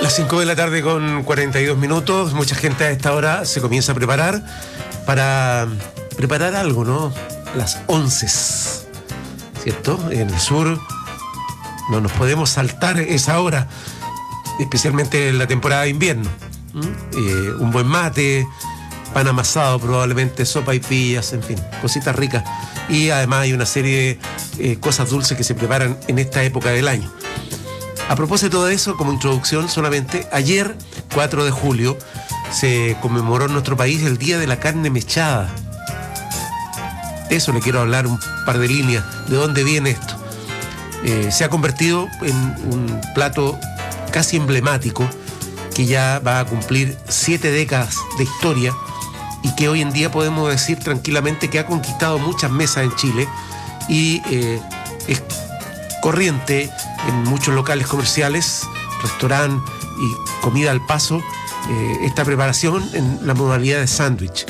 Las 5 de la tarde con 42 minutos. Mucha gente a esta hora se comienza a preparar para preparar algo, ¿no? Las onces, ¿cierto? En el sur no nos podemos saltar esa hora, especialmente en la temporada de invierno. Un buen mate, pan amasado probablemente, sopa y pillas, en fin, cositas ricas. Y además hay una serie de cosas dulces que se preparan en esta época del año. A propósito de eso, como introducción solamente, ayer, 4 de julio, se conmemoró en nuestro país el Día de la Carne Mechada. De eso le quiero hablar un par de líneas, de dónde viene esto. Se ha convertido en un plato casi emblemático que ya va a cumplir 7 décadas de historia y que hoy en día podemos decir tranquilamente que ha conquistado muchas mesas en Chile y es corriente en muchos locales comerciales, restaurantes y comida al paso, esta preparación en la modalidad de sándwich.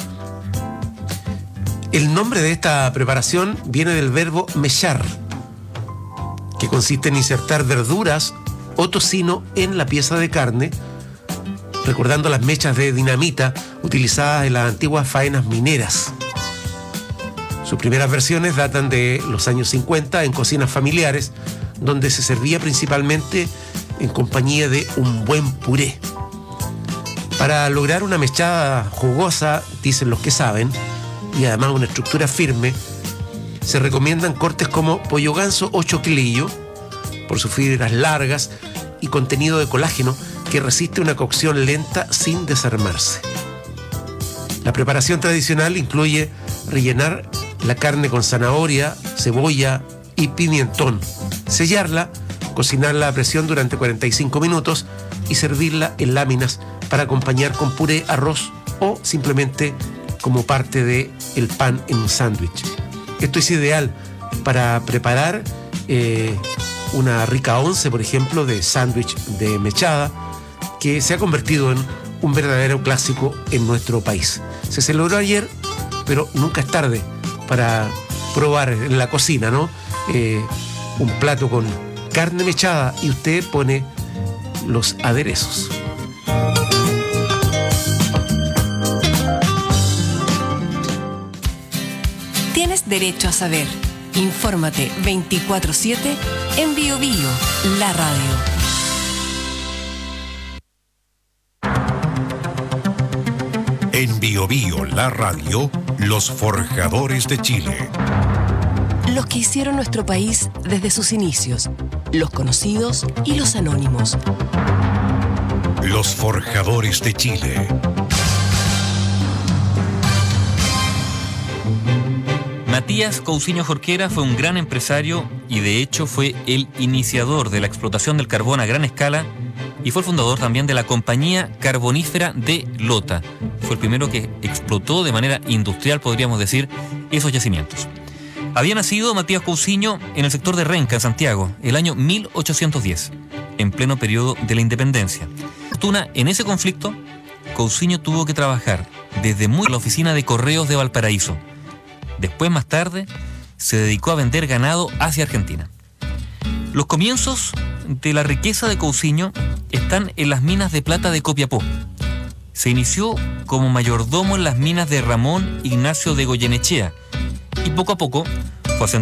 El nombre de esta preparación viene del verbo mechar, que consiste en insertar verduras o tocino en la pieza de carne, recordando las mechas de dinamita utilizadas en las antiguas faenas mineras. Sus primeras versiones datan de los años 50 en cocinas familiares, donde se servía principalmente en compañía de un buen puré. Para lograr una mechada jugosa, dicen los que saben, y además una estructura firme, se recomiendan cortes como pollo ganso o choclillo, por sus fibras largas y contenido de colágeno que resiste una cocción lenta sin desarmarse. La preparación tradicional incluye rellenar la carne con zanahoria, cebolla y pimentón, sellarla, cocinarla a presión durante 45 minutos y servirla en láminas para acompañar con puré, arroz o simplemente como parte del pan en un sándwich. Esto es ideal para preparar una rica once, por ejemplo, de sándwich de mechada, que se ha convertido en un verdadero clásico en nuestro país. Se celebró ayer, pero nunca es tarde para probar en la cocina, ¿no? Un plato con carne mechada y usted pone los aderezos. Tienes derecho a saber. Infórmate 24/7 en Bio Bio, la radio. En Bio Bio, la radio, los forjadores de Chile. Los que hicieron nuestro país desde sus inicios, los conocidos y los anónimos. Los forjadores de Chile. Matías Cousiño Jorquera fue un gran empresario y de hecho fue el iniciador de la explotación del carbón a gran escala y fue el fundador también de la compañía carbonífera de Lota. Fue el primero que explotó de manera industrial, podríamos decir, esos yacimientos. Había nacido Matías Cousiño en el sector de Renca, en Santiago, el año 1810, en pleno periodo de la independencia. En ese conflicto, Cousiño tuvo que trabajar desde muy en la oficina de correos de Valparaíso. Después, más tarde, se dedicó a vender ganado hacia Argentina. Los comienzos de la riqueza de Cousiño están en las minas de plata de Copiapó. Se inició como mayordomo en las minas de Ramón Ignacio de Goyenechea y poco a poco